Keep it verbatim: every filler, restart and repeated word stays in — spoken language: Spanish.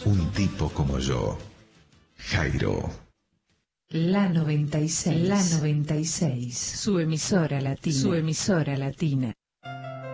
Un tipo como yo. Jairo. La noventa y seis. La noventa y seis. Su emisora latina. Su emisora latina.